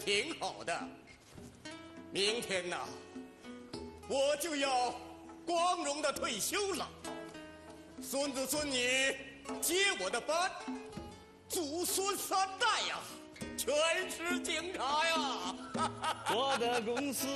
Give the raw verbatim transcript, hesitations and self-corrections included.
挺好的。明天呐，我就要光荣的退休了，孙子孙女接我的班，祖孙三代呀，全是警察呀！ 我的公司